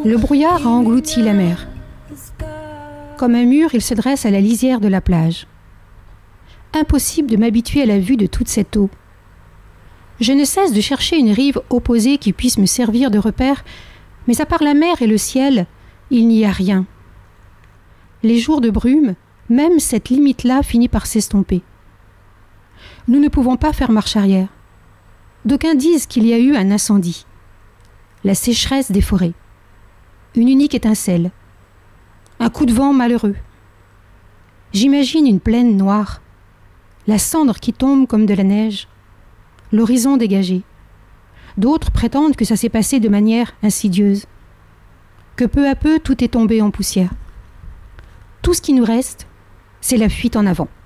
Le brouillard a englouti la mer. Comme un mur, il se dresse à la lisière de la plage. Impossible de m'habituer à la vue de toute cette eau. Je ne cesse de chercher une rive opposée qui puisse me servir de repère, mais à part la mer et le ciel, il n'y a rien. Les jours de brume, même cette limite-là finit par s'estomper. Nous ne pouvons pas faire marche arrière. D'aucuns disent qu'il y a eu un incendie. La sécheresse des forêts. Une unique étincelle. Un coup de vent malheureux. J'imagine une plaine noire. La cendre qui tombe comme de la neige. L'horizon dégagé. D'autres prétendent que ça s'est passé de manière insidieuse. Que peu à peu, tout est tombé en poussière. Tout ce qui nous reste, c'est la fuite en avant.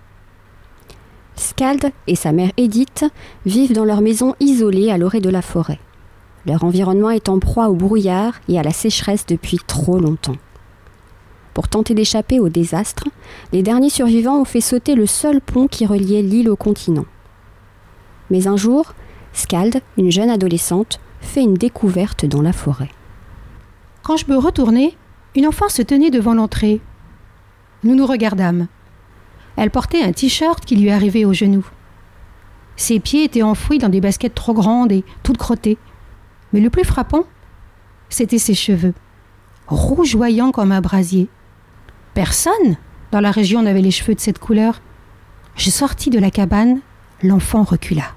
Skald et sa mère Edith vivent dans leur maison isolée à l'orée de la forêt. Leur environnement est en proie au brouillard et à la sécheresse depuis trop longtemps. Pour tenter d'échapper au désastre, les derniers survivants ont fait sauter le seul pont qui reliait l'île au continent. Mais un jour, Skald, une jeune adolescente, fait une découverte dans la forêt. Quand je me retournai, une enfant se tenait devant l'entrée. Nous nous regardâmes. Elle portait un t-shirt qui lui arrivait aux genoux. Ses pieds étaient enfouis dans des baskets trop grandes et toutes crottées. Mais le plus frappant, c'était ses cheveux, rougeoyants comme un brasier. Personne dans la région n'avait les cheveux de cette couleur. Je sortis de la cabane, l'enfant recula.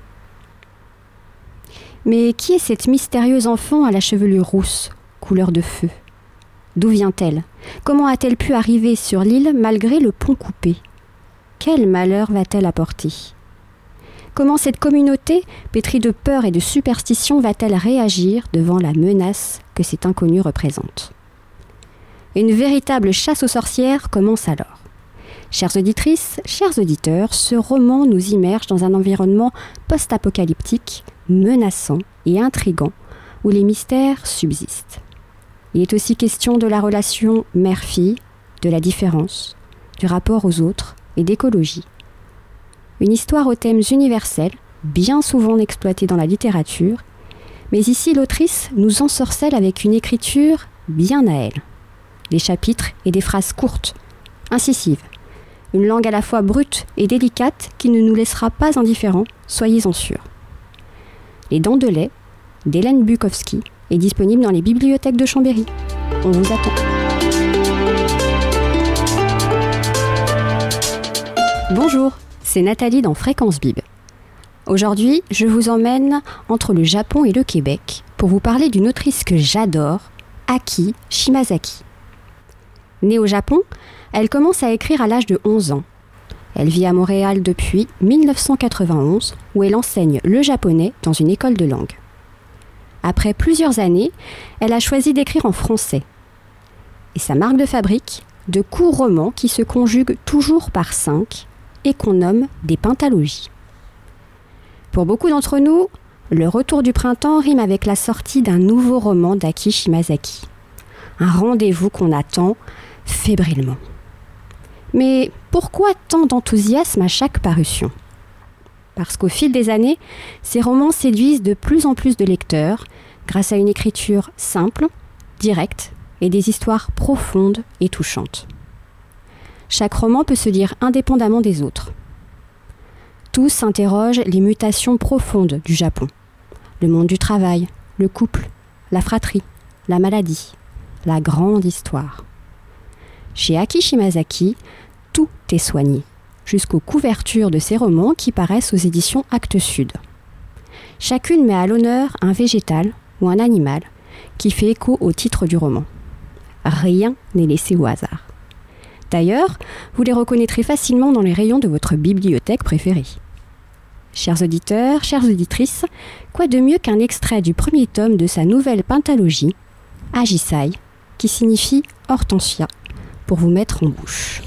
Mais qui est cette mystérieuse enfant à la chevelure rousse, couleur de feu ? D'où vient-elle ? Comment a-t-elle pu arriver sur l'île malgré le pont coupé ? Quel malheur va-t-elle apporter ? Comment cette communauté, pétrie de peur et de superstition, va-t-elle réagir devant la menace que cet inconnu représente ? Une véritable chasse aux sorcières commence alors. Chères auditrices, chers auditeurs, ce roman nous immerge dans un environnement post-apocalyptique, menaçant et intrigant, où les mystères subsistent. Il est aussi question de la relation mère-fille, de la différence, du rapport aux autres et d'écologie. Une histoire aux thèmes universels, bien souvent exploitée dans la littérature, mais ici l'autrice nous ensorcelle avec une écriture bien à elle. Des chapitres et des phrases courtes, incisives, une langue à la fois brute et délicate qui ne nous laissera pas indifférents, soyez-en sûrs. Les Dents de lait d'Hélène Bukowski est disponible dans les bibliothèques de Chambéry. On vous attend. Bonjour, c'est Nathalie dans Fréquence Bib. Aujourd'hui, je vous emmène entre le Japon et le Québec pour vous parler d'une autrice que j'adore, Aki Shimazaki. Née au Japon, elle commence à écrire à l'âge de 11 ans. Elle vit à Montréal depuis 1991, où elle enseigne le japonais dans une école de langue. Après plusieurs années, elle a choisi d'écrire en français. Et sa marque de fabrique, de courts romans qui se conjuguent toujours par 5 et qu'on nomme des pentalogies. Pour beaucoup d'entre nous, le retour du printemps rime avec la sortie d'un nouveau roman d'Aki Shimazaki. Un rendez-vous qu'on attend fébrilement. Mais pourquoi tant d'enthousiasme à chaque parution ? Parce qu'au fil des années, ces romans séduisent de plus en plus de lecteurs grâce à une écriture simple, directe et des histoires profondes et touchantes. Chaque roman peut se lire indépendamment des autres. Tous interrogent les mutations profondes du Japon. Le monde du travail, le couple, la fratrie, la maladie, la grande histoire. Chez Aki Shimazaki, tout est soigné, jusqu'aux couvertures de ces romans qui paraissent aux éditions Actes Sud. Chacune met à l'honneur un végétal ou un animal qui fait écho au titre du roman. Rien n'est laissé au hasard. D'ailleurs, vous les reconnaîtrez facilement dans les rayons de votre bibliothèque préférée. Chers auditeurs, chères auditrices, quoi de mieux qu'un extrait du premier tome de sa nouvelle pentalogie, Ajisai, qui signifie hortensia, pour vous mettre en bouche.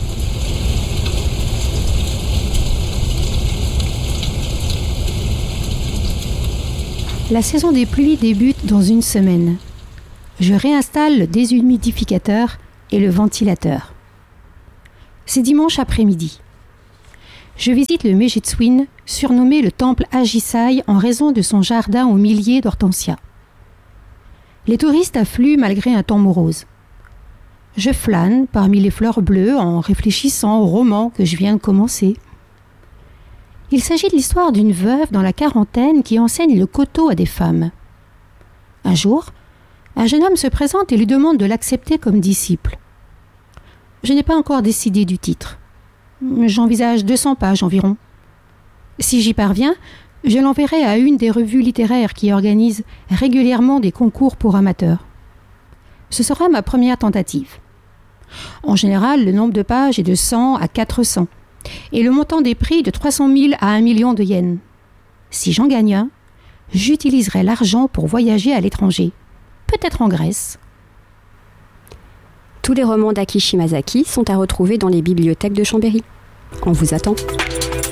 La saison des pluies débute dans une semaine. Je réinstalle le déshumidificateur et le ventilateur. C'est dimanche après-midi. Je visite le Meijitsuin, surnommé le temple Ajisai en raison de son jardin aux milliers d'hortensias. Les touristes affluent malgré un temps morose. Je flâne parmi les fleurs bleues en réfléchissant au roman que je viens de commencer. Il s'agit de l'histoire d'une veuve dans la quarantaine qui enseigne le koto à des femmes. Un jour, un jeune homme se présente et lui demande de l'accepter comme disciple. Je n'ai pas encore décidé du titre. J'envisage 200 pages environ. Si j'y parviens, je l'enverrai à une des revues littéraires qui organisent régulièrement des concours pour amateurs. Ce sera ma première tentative. En général, le nombre de pages est de 100 à 400 et le montant des prix de 300 000 à 1 million de yens. Si j'en gagne un, j'utiliserai l'argent pour voyager à l'étranger, peut-être en Grèce. Tous les romans d'Aki Shimazaki sont à retrouver dans les bibliothèques de Chambéry. On vous attend.